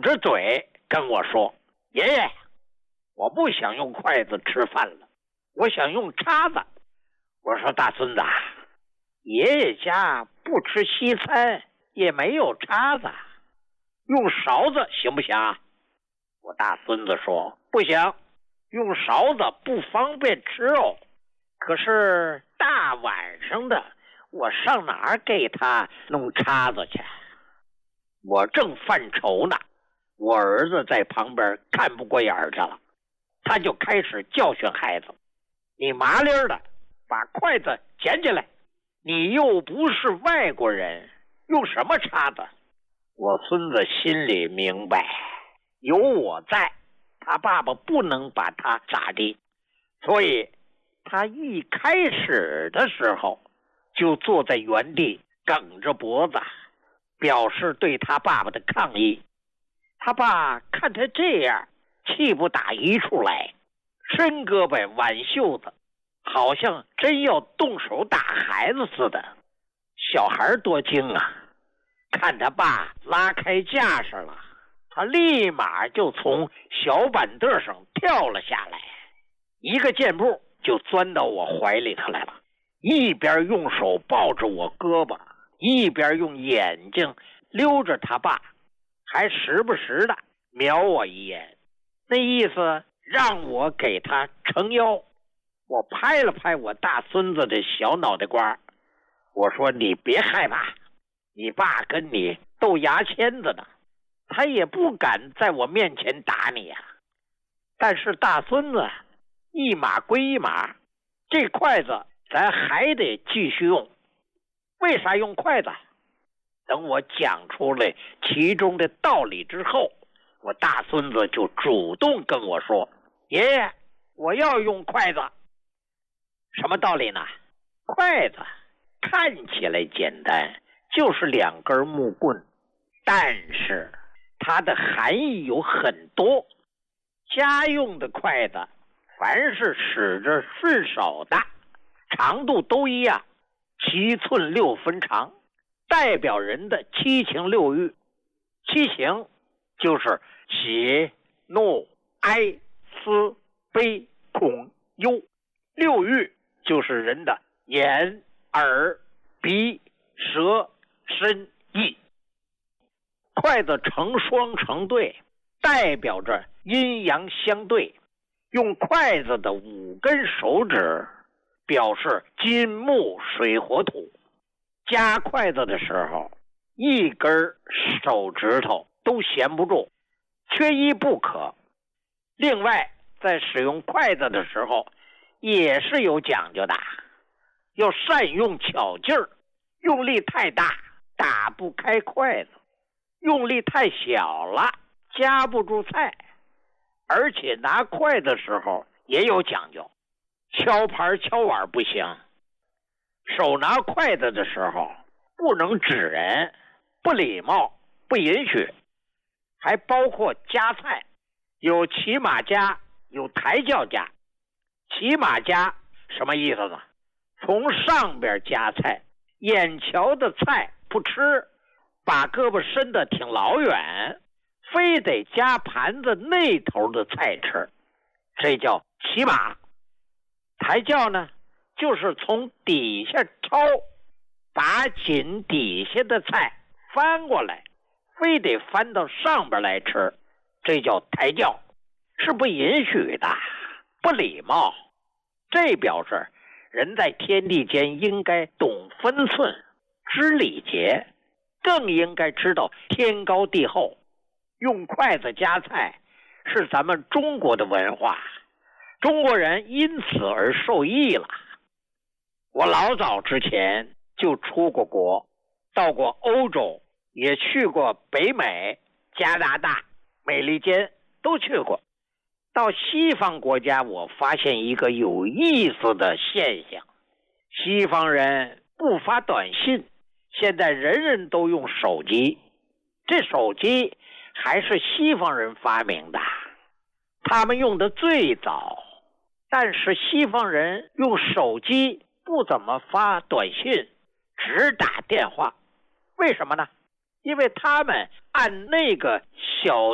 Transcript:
着嘴跟我说：“爷爷，我不想用筷子吃饭了，我想用叉子。”我说：“大孙子，爷爷家不吃西餐，也没有叉子，用勺子行不行？”我大孙子说：“不行，用勺子不方便吃哦。可是大晚上的，我上哪儿给他弄叉子去？”我正犯愁呢，我儿子在旁边看不过眼去了，他就开始教训孩子：“你麻利的把筷子捡起来，你又不是外国人，用什么叉子？”我孙子心里明白，有我在，他爸爸不能把他咋地，所以他一开始的时候就坐在原地梗着脖子，表示对他爸爸的抗议。他爸看他这样，气不打一处来，伸胳膊挽袖子，好像真要动手打孩子似的。小孩多精啊，看他爸拉开架势了，他立马就从小板凳上跳了下来，一个箭步就钻到我怀里头来了，一边用手抱着我胳膊，一边用眼睛溜着他爸，还时不时的瞄我一眼，那意思让我给他撑腰。我拍了拍我大孙子的小脑袋瓜，我说：“你别害怕，你爸跟你斗牙签子呢，他也不敢在我面前打你呀。”但是大孙子一码归一码，这筷子咱还得继续用。为啥用筷子？等我讲出来其中的道理之后，我大孙子就主动跟我说：“爷爷，我要用筷子。”什么道理呢？筷子看起来简单，就是2根木棍，但是它的含义有很多。家用的筷子凡是使着顺手的，长度都一样，7寸6分长，代表人的7情6欲。7情就是喜怒哀思悲恐忧，6欲就是人的眼耳鼻舌身意。筷子成双成对，代表着阴阳相对。用筷子的5根手指表示金木水火土，夹筷子的时候1根手指头都闲不住，缺一不可。另外在使用筷子的时候也是有讲究的，要善用巧劲儿，用力太大打不开筷子，用力太小了夹不住菜。而且拿筷子的时候也有讲究，敲盘敲碗不行，手拿筷子的时候不能指人，不礼貌，不允许。还包括夹菜，有骑马夹，有抬轿夹。骑马夹什么意思呢？从上边夹菜，眼瞧的菜不吃，把胳膊伸得挺老远，非得夹盘子那头的菜吃，这叫骑马。抬轿呢，就是从底下抄，把紧底下的菜翻过来，非得翻到上边来吃，这叫抬轿，是不允许的，不礼貌。这表示人在天地间应该懂分寸，知礼节，更应该知道天高地厚。用筷子夹菜是咱们中国的文化，中国人因此而受益了。我老早之前就出过国，到过欧洲，也去过北美、加拿大、美利坚，都去过。到西方国家，我发现一个有意思的现象，西方人不发短信，现在人人都用手机。这手机还是西方人发明的，他们用的最早，但是西方人用手机不怎么发短信，只打电话。为什么呢？因为他们按那个小